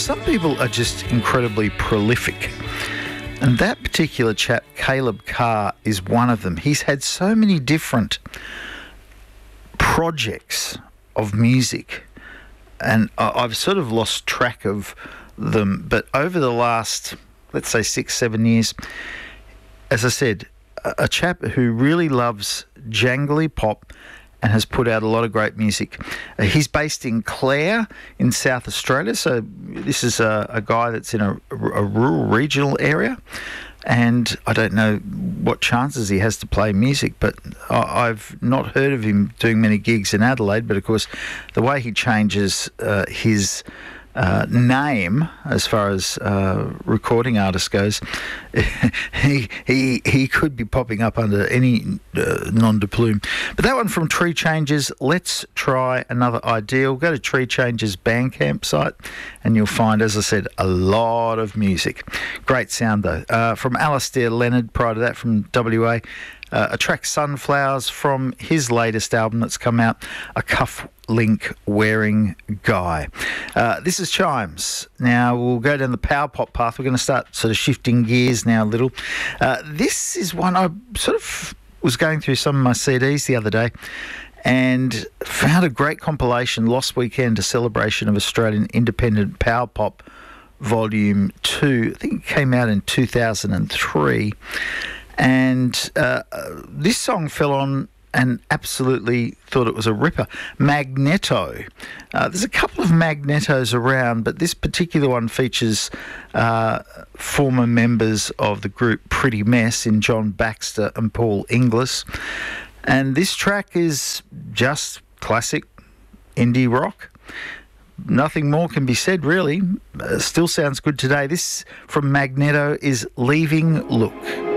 some people are just incredibly prolific. And that particular chap, Caleb Carr, is one of them. He's had so many different projects of music, and I've sort of lost track of them. But over the last, let's say, 6-7 years, as I said, a chap who really loves jangly pop and has put out a lot of great music. He's based in Clare in South Australia, so this is a guy that's in a rural regional area, and I don't know what chances he has to play music, but I've not heard of him doing many gigs in Adelaide. But of course, the way he changes his name as far as recording artist goes, he could be popping up under any nom de plume. But that one from Tree Changes, Let's Try Another Ideal. Go to Tree Changes Bandcamp site and you'll find, as I said, a lot of music. Great sound though. From Alistair Leonard, prior to that from WA, a track Sunflowers from his latest album that's come out, a cufflink wearing guy. This is Chimes. Now we'll go down the power pop path. We're going to start sort of shifting gears now a little. This is one I sort of was going through some of my CDs the other day and found a great compilation, Lost Weekend, a celebration of Australian independent power pop volume 2. I think it came out in 2003. And this song fell on and absolutely thought it was a ripper. Magneto. There's a couple of Magnetos around, but this particular one features former members of the group Pretty Mess in John Baxter and Paul Inglis. And this track is just classic indie rock. Nothing more can be said, really. Still sounds good today. This from Magneto is Leaving Look.